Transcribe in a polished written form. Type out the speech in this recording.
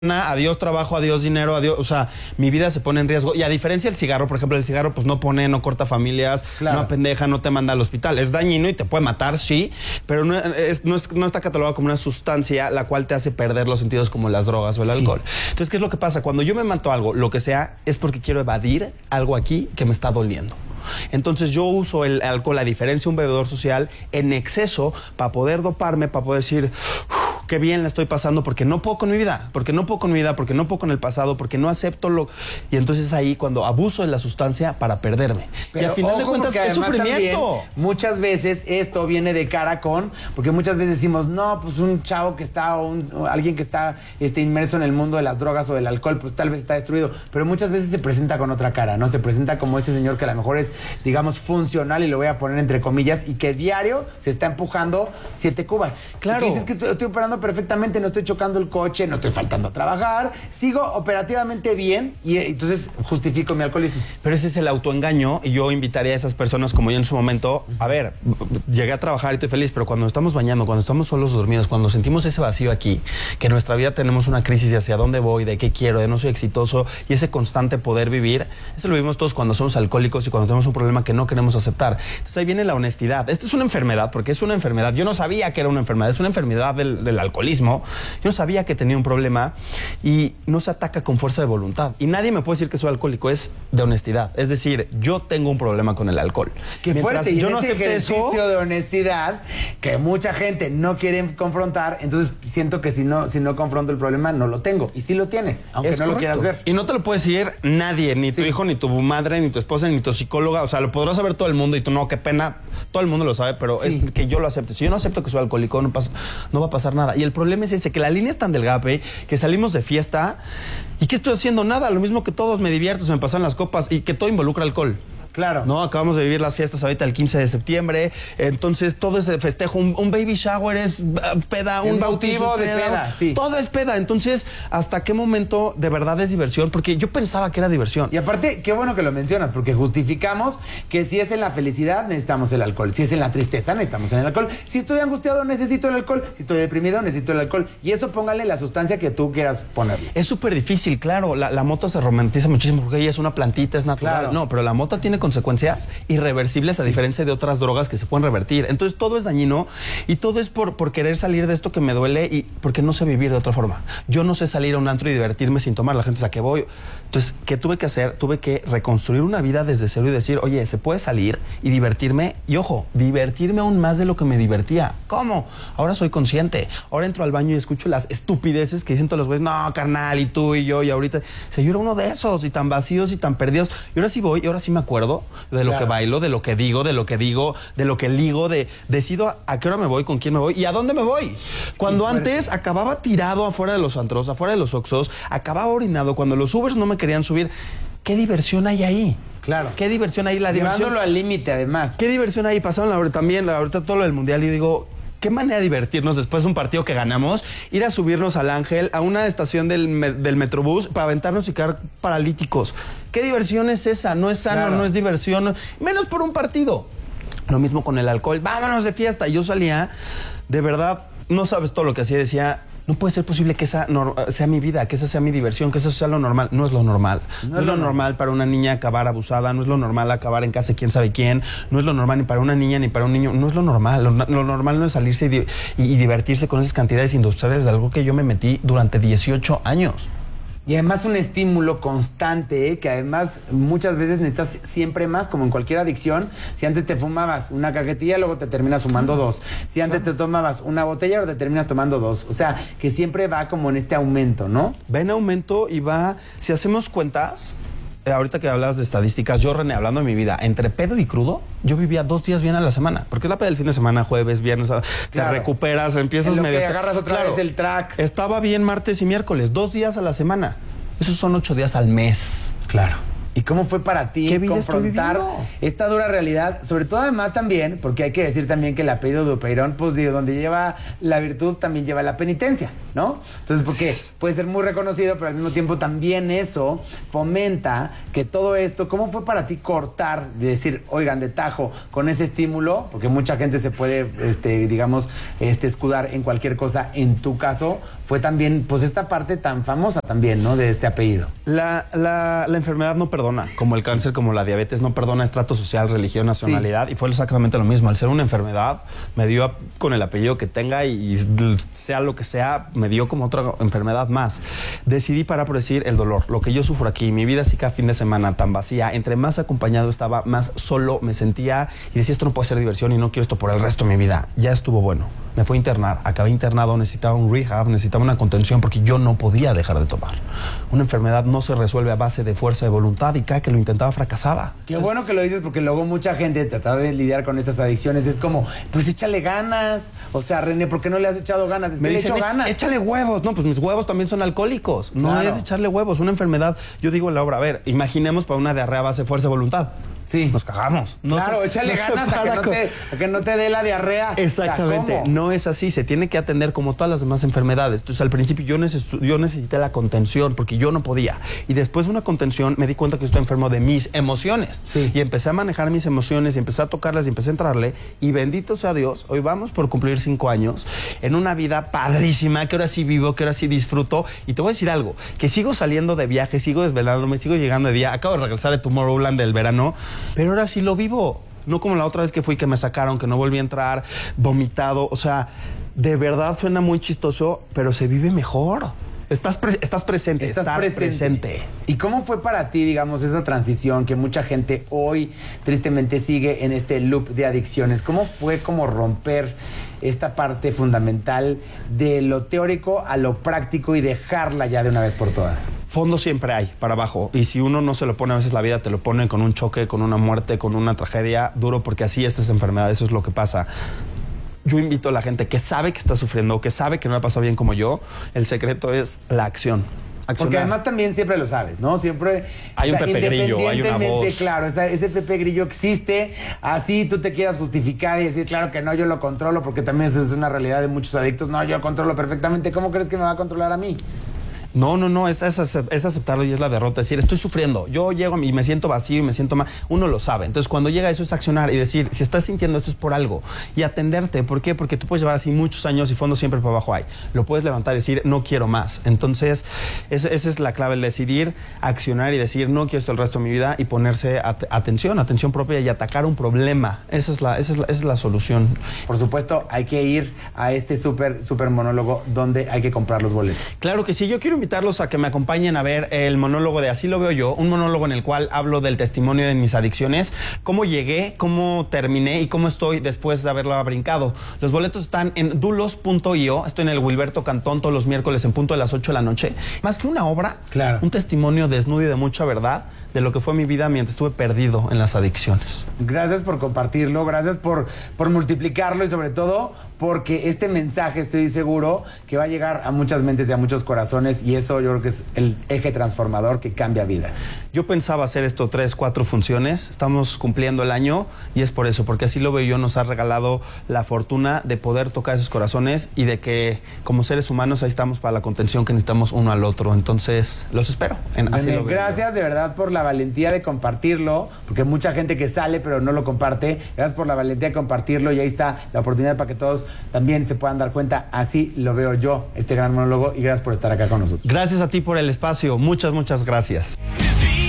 adiós trabajo, adiós dinero, adiós, o sea, mi vida se pone en riesgo. Y a diferencia del cigarro, por ejemplo, el cigarro pues no corta familias, claro, no apendeja, no te manda al hospital. Es dañino y te puede matar, sí, pero no está catalogado como una sustancia la cual te hace perder los sentidos como las drogas o el alcohol. Entonces, ¿qué es lo que pasa? Cuando yo me mato algo, lo que sea, es porque quiero evadir algo aquí que me está doliendo. Entonces yo uso el alcohol, a diferencia de un bebedor social, en exceso para poder doparme, para poder decir qué bien la estoy pasando, porque no puedo con mi vida, porque no puedo con el pasado, porque no acepto lo... Y entonces ahí cuando abuso de la sustancia para perderme. Pero y al final de cuentas es sufrimiento. Muchas veces esto viene de cara con, porque muchas veces decimos, no, pues un chavo que está, o alguien que está inmerso en el mundo de las drogas o del alcohol, pues tal vez está destruido. Pero muchas veces se presenta con otra cara, ¿no? Se presenta como este señor que a lo mejor es, digamos, funcional, y lo voy a poner entre comillas, y que diario se está empujando 7 cubas. Claro. Y que dices que estoy operando perfectamente, no estoy chocando el coche, no estoy faltando a trabajar, sigo operativamente bien, y entonces justifico mi alcoholismo. Pero ese es el autoengaño, y yo invitaría a esas personas, como yo en su momento, a ver, llegué a trabajar y estoy feliz, pero cuando estamos bañando, cuando estamos solos dormidos, cuando sentimos ese vacío aquí, que en nuestra vida tenemos una crisis de hacia dónde voy, de qué quiero, de no soy exitoso, y ese constante poder vivir, eso lo vivimos todos cuando somos alcohólicos y cuando tenemos un problema que no queremos aceptar. Entonces ahí viene la honestidad. Esta es una enfermedad, porque es una enfermedad. Yo no sabía que era una enfermedad, es una enfermedad del alcoholismo. Yo no sabía que tenía un problema y no se ataca con fuerza de voluntad. Y nadie me puede decir que soy alcohólico, es de honestidad. Es decir, yo tengo un problema con el alcohol. Qué fuerte. Y yo en no ese acepté ejercicio eso de honestidad que mucha gente no quiere confrontar, entonces siento que si no confronto el problema, no lo tengo. Y sí lo tienes, aunque no lo quieras ver. Y no te lo puede decir nadie, ni tu hijo, ni tu madre, ni tu esposa, ni tu psicóloga. O sea, lo podrá saber todo el mundo y tú no, qué pena. Todo el mundo lo sabe, pero es que yo lo acepte. Si yo no acepto que soy alcohólico, no va a pasar nada. Y el problema es ese, que la línea es tan delgada, que salimos de fiesta y que estoy haciendo nada. Lo mismo que todos, me divierto, se me pasan las copas y que todo involucra alcohol. Claro. No, acabamos de vivir las fiestas ahorita el 15 de septiembre, entonces todo ese festejo, un baby shower es peda, un bautizo de peda, sí. Todo es peda, entonces, ¿hasta qué momento de verdad es diversión? Porque yo pensaba que era diversión. Y aparte, qué bueno que lo mencionas, porque justificamos que si es en la felicidad, necesitamos el alcohol. Si es en la tristeza, necesitamos el alcohol. Si estoy angustiado, necesito el alcohol. Si estoy deprimido, necesito el alcohol. Y eso póngale la sustancia que tú quieras ponerle. Es súper difícil, claro, la mota se romantiza muchísimo porque ella es una plantita, es natural. Claro. No, pero la mota tiene consecuencias irreversibles, a diferencia de otras drogas que se pueden revertir. Entonces todo es dañino y todo es por querer salir de esto que me duele y porque no sé vivir de otra forma. Yo no sé salir a un antro y divertirme sin tomar. La gente sabe que voy. Entonces, ¿qué tuve que hacer? Tuve que reconstruir una vida desde cero y decir, oye, se puede salir y divertirme. Y ojo, divertirme aún más de lo que me divertía. ¿Cómo? Ahora soy consciente. Ahora entro al baño y escucho las estupideces que dicen todos los güeyes. No, carnal, y tú y yo, y ahorita. O sea, yo era uno de esos, y tan vacíos y tan perdidos. Y ahora sí voy, y ahora sí me acuerdo de lo que bailo, de lo que digo, de lo que ligo, decido a qué hora me voy, con quién me voy y a dónde me voy. Cuando antes acababa tirado afuera de los antros, afuera de los Oxxos, acababa orinado, cuando los Ubers no me querían subir. ¿Qué diversión hay ahí? Claro. ¿Qué diversión hay? La diversión. Llevándolo al límite, además. ¿Qué diversión hay? Pasaron ahorita todo lo del mundial y yo digo, qué manera de divertirnos después de un partido que ganamos, ir a subirnos al Ángel, a una estación del Metrobús para aventarnos y quedar paralíticos. ¿Qué diversión es esa? No es sano, no es diversión, menos por un partido. Lo mismo con el alcohol, vámonos de fiesta. Yo salía, de verdad, no sabes todo lo que hacía, decía, no puede ser posible que esa sea mi vida, que esa sea mi diversión, que eso sea lo normal. No es lo normal. No es lo normal para una niña acabar abusada, no es lo normal acabar en casa de quién sabe quién, no es lo normal ni para una niña ni para un niño, no es lo normal. Lo normal no es salirse y divertirse con esas cantidades industriales de algo que yo me metí durante 18 años. Y además un estímulo constante, que además muchas veces necesitas siempre más, como en cualquier adicción. Si antes te fumabas una cajetilla, luego te terminas fumando 2. Si antes te tomabas una botella, ahora te terminas tomando 2. O sea, que siempre va como en este aumento, ¿no? Va en aumento y va, si hacemos cuentas, ahorita que hablas de estadísticas, yo, René, hablando de mi vida, entre pedo y crudo, yo vivía 2 días bien a la semana. Porque es la peda del fin de semana, jueves, viernes, te recuperas, empiezas medio... medio... agarras otra vez el track. Estaba bien martes y miércoles, 2 días a la semana. Esos son 8 días al mes. Claro. ¿Y cómo fue para ti ¿Qué vida estoy confrontar viviendo? esta dura realidad? Sobre todo además también, porque hay que decir también que el apellido Dupeirón, pues de donde lleva la virtud, también lleva la penitencia, ¿no? Entonces, porque puede ser muy reconocido, pero al mismo tiempo también eso fomenta que todo esto, ¿cómo fue para ti cortar, de decir, oigan, de tajo, con ese estímulo? Porque mucha gente se puede, digamos, escudar en cualquier cosa. En tu caso, fue también, pues esta parte tan famosa también, ¿no? De este apellido. La enfermedad no perdona, como el cáncer, como la diabetes, no perdona estrato social, religión, nacionalidad, y fue exactamente lo mismo. Al ser una enfermedad, me dio con el apellido que tenga y sea lo que sea, me dio como otra enfermedad más. Decidí parar por decir el dolor, lo que yo sufro aquí, mi vida así cada fin de semana tan vacía, entre más acompañado estaba, más solo me sentía y decía, esto no puede ser diversión y no quiero esto por el resto de mi vida. Ya estuvo bueno. Me fui a internar, acabé internado, necesitaba un rehab, necesitaba una contención porque yo no podía dejar de tomar. Una enfermedad no se resuelve a base de fuerza de voluntad y cada que lo intentaba fracasaba. Qué bueno que lo dices, porque luego mucha gente tratando de lidiar con estas adicciones es como, pues échale ganas. O sea, René, ¿por qué no le has echado ganas? Es que le echo ganas. Échale huevos. No, pues mis huevos también son alcohólicos. No Claro. es echarle huevos. Una enfermedad, yo digo en la obra, a ver, imaginemos para una diarrea a base de fuerza de voluntad. Sí. Nos cagamos. Claro, échale ganas a que no te dé la diarrea. Exactamente, O sea, ¿cómo? no es así, se tiene que atender como todas las demás enfermedades. Entonces al principio yo necesité la contención porque yo no podía. Y después de una contención me di cuenta que estoy enfermo de mis emociones. Sí. Y empecé a manejar mis emociones y empecé a tocarlas y empecé a entrarle. Y bendito sea Dios, hoy vamos por cumplir 5 años en una vida padrísima, que ahora sí vivo, que ahora sí disfruto. Y te voy a decir algo, que sigo saliendo de viaje, sigo desvelándome, sigo llegando de día. Acabo de regresar de Tomorrowland del verano, pero ahora sí lo vivo. No como la otra vez que fui, que me sacaron, que no volví a entrar, vomitado. O sea, de verdad suena muy chistoso, pero se vive mejor. Estás presente, estar presente. ¿Y cómo fue para ti, digamos, esa transición que mucha gente hoy tristemente sigue en este loop de adicciones? ¿Cómo fue como romper esta parte fundamental de lo teórico a lo práctico y dejarla ya de una vez por todas? Fondo siempre hay, para abajo. Y si uno no se lo pone, a veces la vida te lo pone con un choque, con una muerte, con una tragedia duro, porque así es esa enfermedad, eso es lo que pasa. Yo invito a la gente que sabe que está sufriendo, que sabe que no la pasado bien como yo, el secreto es la acción. Accionar. Porque además también siempre lo sabes, ¿no? Siempre hay un Pepe Grillo, hay una voz. Claro, ese Pepe Grillo existe, así tú te quieras justificar y decir, claro que no, yo lo controlo, porque también esa es una realidad de muchos adictos. No, yo lo controlo perfectamente. ¿Cómo crees que me va a controlar a mí? No, es aceptarlo y es la derrota. Es decir, estoy sufriendo, yo llego y me siento vacío y me siento mal. Uno lo sabe. Entonces, cuando llega eso es accionar y decir, si estás sintiendo esto es por algo. Y atenderte. ¿Por qué? Porque tú puedes llevar así muchos años y fondo siempre para abajo hay. Lo puedes levantar y decir, no quiero más. Entonces, esa es la clave, el decidir, accionar y decir, no quiero esto el resto de mi vida y ponerse atención propia y atacar un problema. Esa es la solución. Por supuesto, hay que ir a este súper monólogo donde hay que comprar los boletos. Claro que sí, yo quiero invitarlos a que me acompañen a ver el monólogo de Así lo veo yo, un monólogo en el cual hablo del testimonio de mis adicciones, cómo llegué, cómo terminé y cómo estoy después de haberlo brincado. Los boletos están en dulos.io, estoy en el Wilberto Cantón todos los miércoles en punto de las 8 de la noche. Más que una obra, claro, un testimonio desnudo y de mucha verdad de lo que fue mi vida mientras estuve perdido en las adicciones. Gracias por compartirlo, gracias por multiplicarlo y sobre todo porque este mensaje estoy seguro que va a llegar a muchas mentes y a muchos corazones y eso yo creo que es el eje transformador que cambia vidas. Yo pensaba hacer esto 3, 4 funciones, estamos cumpliendo el año y es por eso, porque Así lo veo yo nos ha regalado la fortuna de poder tocar esos corazones y de que como seres humanos ahí estamos para la contención que necesitamos uno al otro. Entonces, los espero en Así lo veo gracias yo. De verdad por la valentía de compartirlo, porque mucha gente que sale pero no lo comparte. Gracias por la valentía de compartirlo y ahí está la oportunidad para que todos también se puedan dar cuenta. Así lo veo yo, este gran monólogo, y gracias por estar acá con nosotros. Gracias a ti por el espacio, muchas gracias.